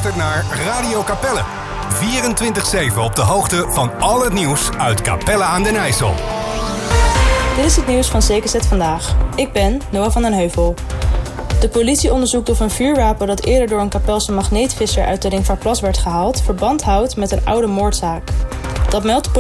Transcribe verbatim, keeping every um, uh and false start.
luistert naar Radio Capelle. vierentwintig zeven op de hoogte van al het nieuws uit Capelle aan den IJssel. Dit is het nieuws van C K Z Vandaag. Ik ben Noah van den Heuvel. De politie onderzoekt of een vuurwapen dat eerder door een Kapelse magneetvisser uit de Ringvaartplas werd gehaald verband houdt met een oude moordzaak. Dat meldt de